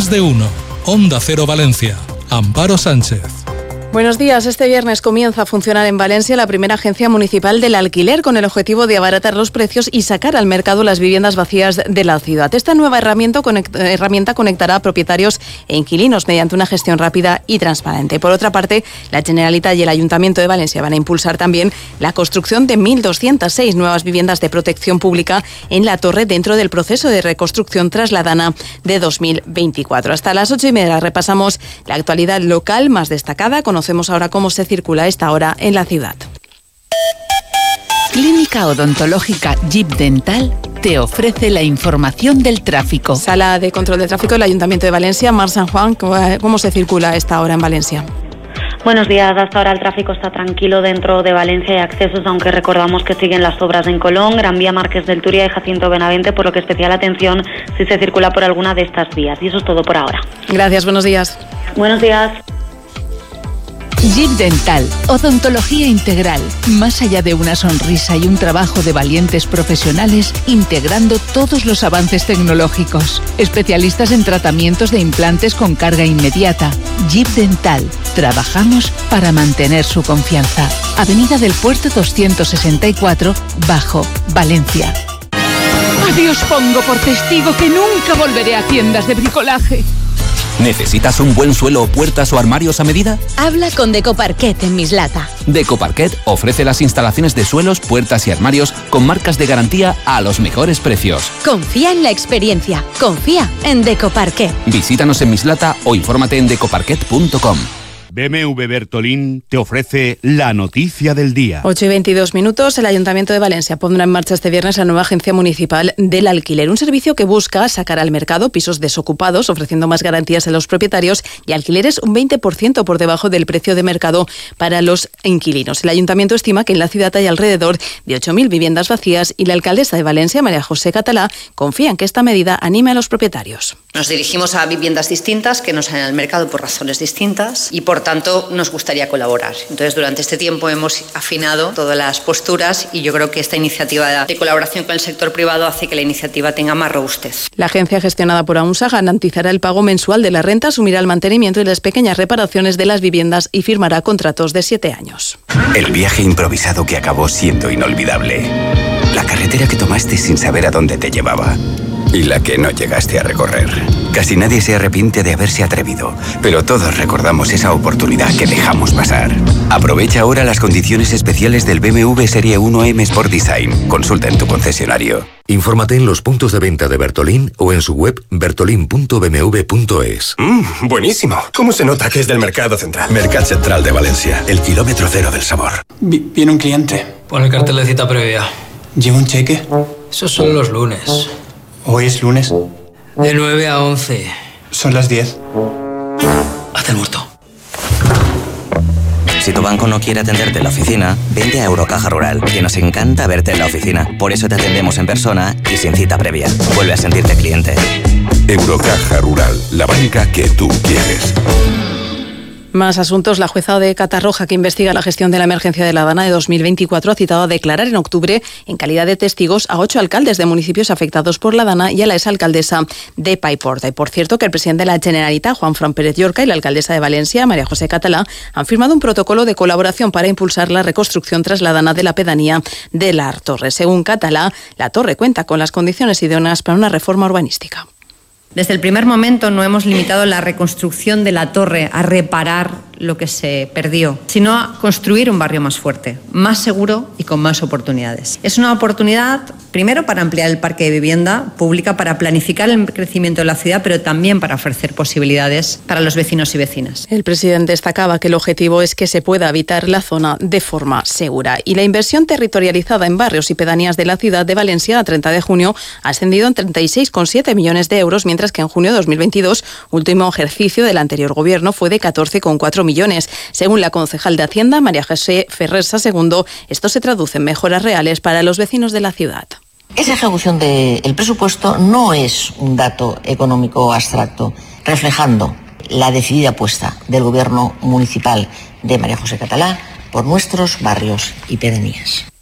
Más de uno. Onda Cero Valencia. Amparo Sánchez. Buenos días. Este viernes comienza a funcionar en Valencia la primera agencia municipal del alquiler con el objetivo de abaratar los precios y sacar al mercado las viviendas vacías de la ciudad. Esta nueva herramienta conectará a propietarios e inquilinos mediante una gestión rápida y transparente. Por otra parte, la Generalitat y el Ayuntamiento de Valencia van a impulsar también la construcción de 1.206 nuevas viviendas de protección pública en la Torre dentro del proceso de reconstrucción tras la Dana de 2024. Hasta las 8:30 repasamos la actualidad local más destacada. Conocemos ahora cómo se circula a esta hora en la ciudad. Clínica Odontológica Jeep Dental te ofrece la información del tráfico. Sala de control de tráfico del Ayuntamiento de Valencia. Mar San Juan, ¿cómo se circula a esta hora en Valencia? Buenos días. Hasta ahora el tráfico está tranquilo dentro de Valencia y accesos, aunque recordamos que siguen las obras en Colón, Gran Vía, Marqués del Turia y Jacinto Benavente, por lo que especial atención si se circula por alguna de estas vías. Y eso es todo por ahora. Gracias, buenos días. Buenos días. Jeep Dental, odontología integral, más allá de una sonrisa y un trabajo de valientes profesionales, integrando todos los avances tecnológicos. Especialistas en tratamientos de implantes con carga inmediata. Jeep Dental, trabajamos para mantener su confianza. Avenida del Puerto 264, Bajo, Valencia. A Dios pongo por testigo que nunca volveré a tiendas de bricolaje. ¿Necesitas un buen suelo, puertas o armarios a medida? Habla con Decoparquet en Mislata. Decoparquet ofrece las instalaciones de suelos, puertas y armarios con marcas de garantía a los mejores precios. Confía en la experiencia. Confía en Decoparquet. Visítanos en Mislata o infórmate en decoparquet.com. BMW Bertolín te ofrece la noticia del día. 8:22. El Ayuntamiento de Valencia pondrá en marcha este viernes la nueva Agencia Municipal del Alquiler, un servicio que busca sacar al mercado pisos desocupados, ofreciendo más garantías a los propietarios y alquileres un 20% por debajo del precio de mercado para los inquilinos. El Ayuntamiento estima que en la ciudad hay alrededor de 8.000 viviendas vacías y la alcaldesa de Valencia, María José Catalá, confía en que esta medida anime a los propietarios. Nos dirigimos a viviendas distintas que no salen al mercado por razones distintas y por tanto nos gustaría colaborar. Entonces durante este tiempo hemos afinado todas las posturas y yo creo que esta iniciativa de colaboración con el sector privado hace que la iniciativa tenga más robustez. La agencia gestionada por AUNSA garantizará el pago mensual de la renta, asumirá el mantenimiento y las pequeñas reparaciones de las viviendas y firmará contratos de 7 años. El viaje improvisado que acabó siendo inolvidable. La carretera que tomaste sin saber a dónde te llevaba. Y la que no llegaste a recorrer. Casi nadie se arrepiente de haberse atrevido, pero todos recordamos esa oportunidad que dejamos pasar. Aprovecha ahora las condiciones especiales del BMW Serie 1M Sport Design. Consulta en tu concesionario. Infórmate en los puntos de venta de Bertolín o en su web bertolin.bmw.es. Buenísimo. ¿Cómo se nota que es del Mercado Central? Mercat Central de Valencia, el kilómetro cero del sabor. Viene un cliente. Pon el cartel de cita previa. ¿Lleva un cheque? Esos son los lunes. ¿Hoy es lunes? De 9 a 11. Son las 10. Haz el muerto. Si tu banco no quiere atenderte en la oficina, vente a Eurocaja Rural, que nos encanta verte en la oficina. Por eso te atendemos en persona y sin cita previa. Vuelve a sentirte cliente. Eurocaja Rural, la banca que tú quieres. Más asuntos. La jueza de Catarroja, que investiga la gestión de la emergencia de la Dana de 2024, ha citado a declarar en octubre, en calidad de testigos, a 8 alcaldes de municipios afectados por la Dana y a la exalcaldesa de Paiporta. Y por cierto, que el presidente de la Generalitat, Juanfran Pérez Llorca, y la alcaldesa de Valencia, María José Catalá, han firmado un protocolo de colaboración para impulsar la reconstrucción tras la Dana de la pedanía de la Torre. Según Catalá, la Torre cuenta con las condiciones idóneas para una reforma urbanística. Desde el primer momento no hemos limitado la reconstrucción de la torre a reparar lo que se perdió, sino a construir un barrio más fuerte, más seguro y con más oportunidades. Es una oportunidad, primero, para ampliar el parque de vivienda pública, para planificar el crecimiento de la ciudad, pero también para ofrecer posibilidades para los vecinos y vecinas. El presidente destacaba que el objetivo es que se pueda habitar la zona de forma segura. Y la inversión territorializada en barrios y pedanías de la ciudad de Valencia a 30 de junio ha ascendido en 36,7 millones de euros, mientras que en junio de 2022, último ejercicio del anterior gobierno, fue de 14,4 millones. Según la concejal de Hacienda, María José Ferrersa II, esto se traduce en mejoras reales para los vecinos de la ciudad. Esa ejecución del presupuesto no es un dato económico abstracto, reflejando la decidida apuesta del Gobierno municipal de María José Catalá por nuestros barrios y pedanías.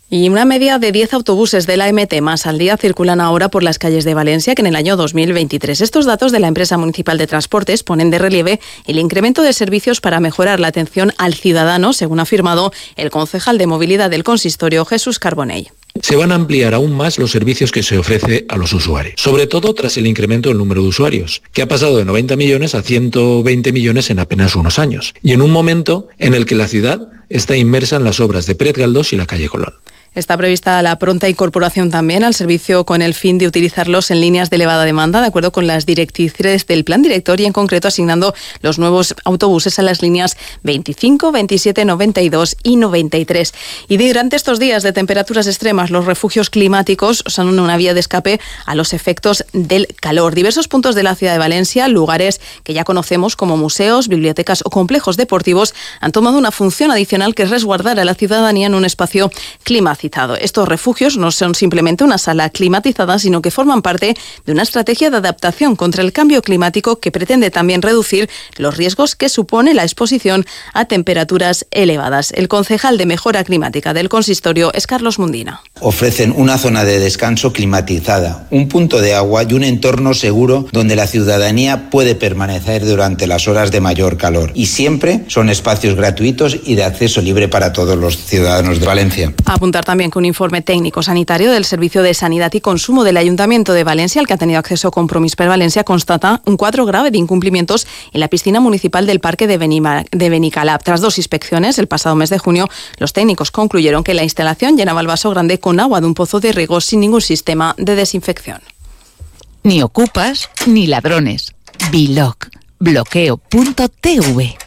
Y una media de 10 autobuses de la MT más al día circulan ahora por las calles de Valencia que en el año 2023. Estos datos de la empresa municipal de transportes ponen de relieve el incremento de servicios para mejorar la atención al ciudadano, según ha afirmado el concejal de movilidad del consistorio, Jesús Carbonell. Se van a ampliar aún más los servicios que se ofrece a los usuarios, sobre todo tras el incremento del número de usuarios, que ha pasado de 90 millones a 120 millones en apenas unos años, y en un momento en el que la ciudad está inmersa en las obras de Pérez Galdós y la calle Colón. Está prevista la pronta incorporación también al servicio con el fin de utilizarlos en líneas de elevada demanda, de acuerdo con las directrices del plan director y en concreto asignando los nuevos autobuses a las líneas 25, 27, 92 y 93. Y durante estos días de temperaturas extremas, los refugios climáticos son una vía de escape a los efectos del calor. Diversos puntos de la ciudad de Valencia, lugares que ya conocemos como museos, bibliotecas o complejos deportivos, han tomado una función adicional que es resguardar a la ciudadanía en un espacio climatizado. Estos refugios no son simplemente una sala climatizada, sino que forman parte de una estrategia de adaptación contra el cambio climático que pretende también reducir los riesgos que supone la exposición a temperaturas elevadas. El concejal de Mejora Climática del consistorio es Carlos Mundina. Ofrecen una zona de descanso climatizada, un punto de agua y un entorno seguro donde la ciudadanía puede permanecer durante las horas de mayor calor. Y siempre son espacios gratuitos y de acceso libre para todos los ciudadanos de Valencia. Apuntar también que un informe técnico sanitario del Servicio de Sanidad y Consumo del Ayuntamiento de Valencia, al que ha tenido acceso Compromís per Valencia, constata un cuadro grave de incumplimientos en la piscina municipal del Parque de Benicalap. Tras 2 inspecciones, el pasado mes de junio, los técnicos concluyeron que la instalación llenaba el vaso grande con agua de un pozo de riego sin ningún sistema de desinfección. Ni ocupas ni ladrones. Biloc. Bloqueo.tv